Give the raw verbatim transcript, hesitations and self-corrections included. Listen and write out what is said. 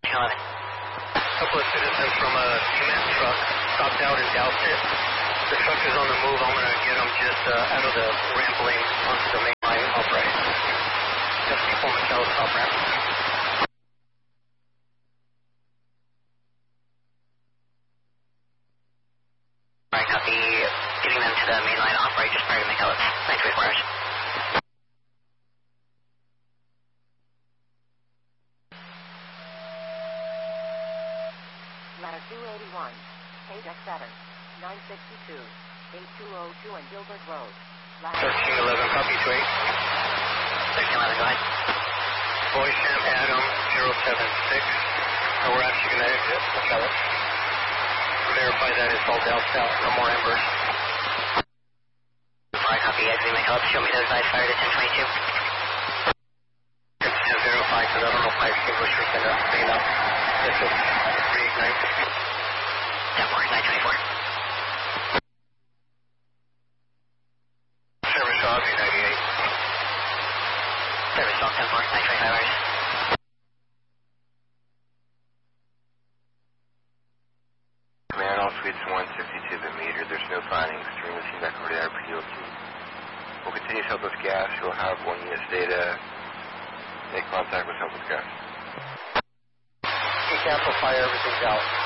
eleven. A couple of citizens from a cement truck stopped out and doused it. The truck is on the move. I'm going to get them just uh, out of the ramp lane onto the main line upright. Just people on the south top ramp. Alright, copy. Getting them to the main line upright just prior to McKellips. nine twenty-four hours. Ladder two eighty-one, K X seven, nine sixty-two, eight two oh two and Gilbert Road. thirteen eleven, copy to eight. thirteen eleven, go ahead. Boy Sam Adam, zero seven six. And we're actually going to exit McKellips. Verify that it's all doused out, no more embers. Alright, copy. Exiting McKellips. Show me those eyes fired at ten twenty-two. Just verify, because I don't know if my extinguisher's going to clean up. Yes, it's three eighty-nine. ten four, nine twenty-four. Service dog, eight ninety-eight. Service dog, ten four, nine twenty-five hours. Command, all suites one sixty-two bit meter. There's no findings. Stream machine back over to R P O Q. We'll continue to help with gas. You'll have one unit's data. Make contact with help with gas. Keep amplify, everything's out.